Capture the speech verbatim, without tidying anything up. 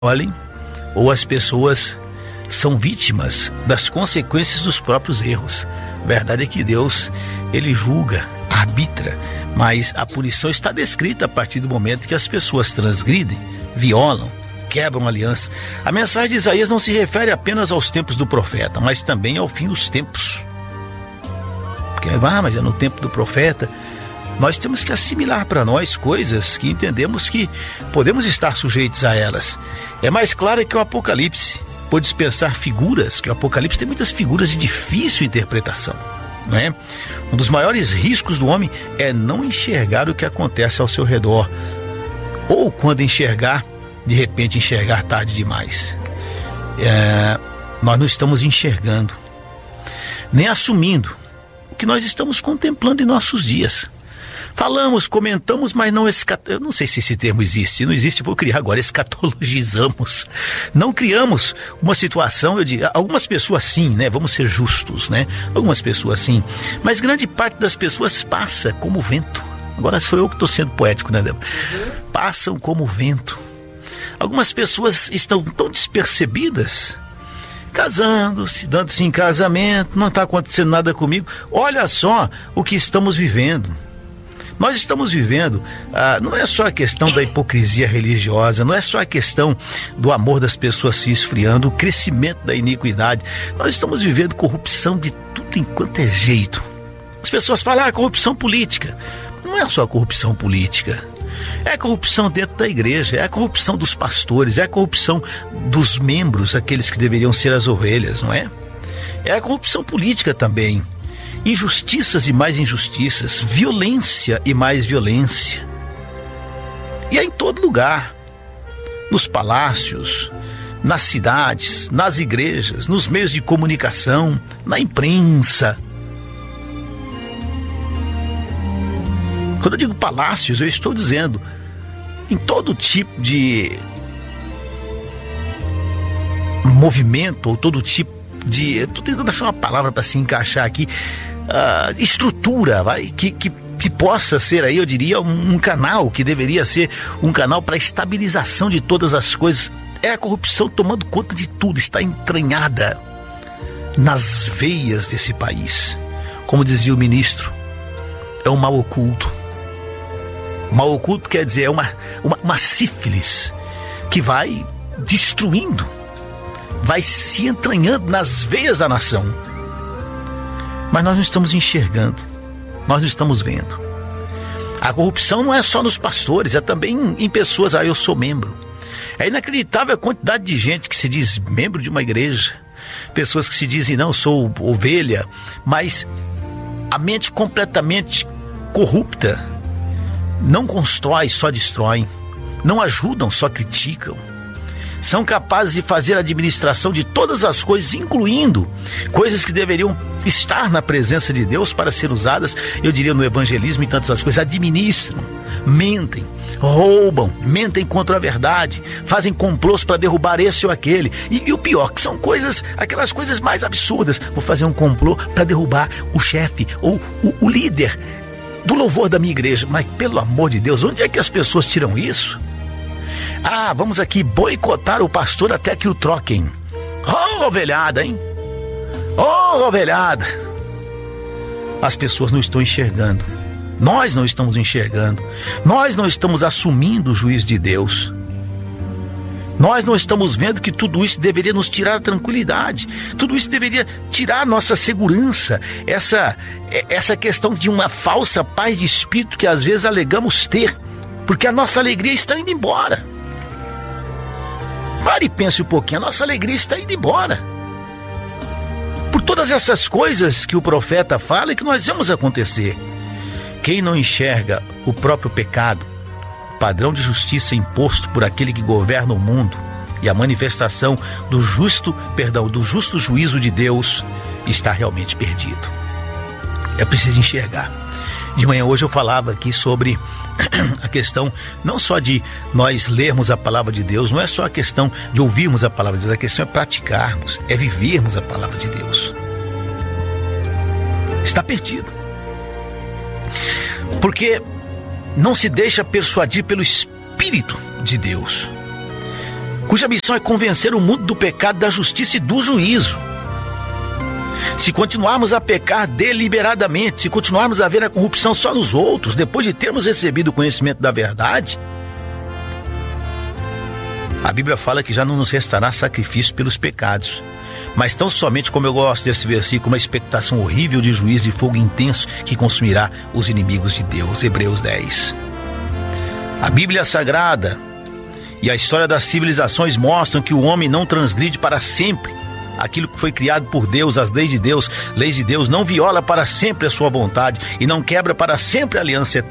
olhem, ou as pessoas são vítimas das consequências dos próprios erros. A verdade é que Deus, ele julga, arbitra, mas a punição está descrita a partir do momento que as pessoas transgridem, violam, quebram a aliança. A mensagem de Isaías não se refere apenas aos tempos do profeta, mas também ao fim dos tempos. Porque, ah, mas é no tempo do profeta. Nós temos que assimilar para nós coisas que entendemos que podemos estar sujeitos a elas. É mais claro que o Apocalipse, por dispensar figuras, que o Apocalipse tem muitas figuras de difícil interpretação, não é? Um dos maiores riscos do homem é não enxergar o que acontece ao seu redor, ou quando enxergar, de repente enxergar tarde demais. É, nós não estamos enxergando, nem assumindo o que nós estamos contemplando em nossos dias. Falamos, comentamos, mas não escat... eu não sei se esse termo existe. Se não existe, vou criar agora. Escatologizamos. Não criamos uma situação, eu diria, algumas pessoas sim, né? Vamos ser justos, né? Algumas pessoas sim. Mas grande parte das pessoas passa como vento. Agora sou eu que estou sendo poético, né, Débora? Passam como vento. Algumas pessoas estão tão despercebidas, casando-se, dando-se em casamento, não está acontecendo nada comigo. Olha só o que estamos vivendo. Nós estamos vivendo, ah, não é só a questão da hipocrisia religiosa, não é só a questão do amor das pessoas se esfriando, o crescimento da iniquidade. Nós estamos vivendo corrupção de tudo enquanto é jeito. As pessoas falam, ah, corrupção política. Não é só corrupção política. É a corrupção dentro da igreja, é a corrupção dos pastores, é a corrupção dos membros, aqueles que deveriam ser as ovelhas, não é? É a corrupção política também. Injustiças e mais injustiças, violência e mais violência. E é em todo lugar, nos palácios, nas cidades, nas igrejas, nos meios de comunicação, na imprensa. Quando eu digo palácios, eu estou dizendo em todo tipo de movimento, ou todo tipo de... eu estou tentando achar uma palavra para se encaixar aqui. Uh, estrutura, vai, que, que, que possa ser aí, eu diria, um, um canal, que deveria ser um canal para estabilização de todas as coisas. É a corrupção tomando conta de tudo, está entranhada nas veias desse país. Como dizia o ministro, é um mal oculto. Mal oculto quer dizer, é uma, uma, uma sífilis que vai destruindo, vai se entranhando nas veias da nação. Mas nós não estamos enxergando, nós não estamos vendo. A corrupção não é só nos pastores, é também em, em pessoas. Ah, eu sou membro. É inacreditável a quantidade de gente que se diz membro de uma igreja, pessoas que se dizem, não, sou ovelha, mas a mente completamente corrupta, não constrói, só destrói, não ajudam, só criticam. São capazes de fazer a administração de todas as coisas, incluindo coisas que deveriam estar na presença de Deus para ser usadas, eu diria, no evangelismo e tantas as coisas. Administram, mentem, roubam, mentem contra a verdade, fazem complôs para derrubar esse ou aquele. E, e o pior, que são coisas, aquelas coisas mais absurdas. Vou fazer um complô para derrubar o chefe ou o, o líder do louvor da minha igreja. Mas, pelo amor de Deus, onde é que as pessoas tiram isso? Ah, vamos aqui boicotar o pastor até que o troquem. Oh, ovelhada, hein? Oh, ovelhada. As pessoas não estão enxergando. Nós não estamos enxergando. Nós não estamos assumindo o juízo de Deus. Nós não estamos vendo que tudo isso deveria nos tirar a tranquilidade. Tudo isso deveria tirar a nossa segurança. Essa, essa questão de uma falsa paz de espírito que às vezes alegamos ter. Porque a nossa alegria está indo embora. Pare e pense um pouquinho, a nossa alegria está indo embora. Por todas essas coisas que o profeta fala e que nós vemos acontecer. Quem não enxerga o próprio pecado, o padrão de justiça imposto por aquele que governa o mundo e a manifestação do justo, perdão, do justo juízo de Deus, está realmente perdido. É preciso enxergar. De manhã hoje eu falava aqui sobre a questão não só de nós lermos a palavra de Deus, não é só a questão de ouvirmos a palavra de Deus, a questão é praticarmos, é vivermos a palavra de Deus. Está perdido. Porque não se deixa persuadir pelo Espírito de Deus. cuja missão é convencer o mundo do pecado, da justiça e do juízo. Se continuarmos a pecar deliberadamente, se continuarmos a ver a corrupção só nos outros, depois de termos recebido o conhecimento da verdade, a Bíblia fala que já não nos restará sacrifício pelos pecados, mas tão somente, como eu gosto desse versículo, uma expectação horrível de juízo de fogo intenso que consumirá os inimigos de Deus. Hebreus dez. A Bíblia Sagrada e a história das civilizações mostram que o homem não transgride para sempre aquilo que foi criado por Deus, as leis de Deus. Leis de Deus, não viola para sempre a sua vontade e não quebra para sempre a aliança eterna.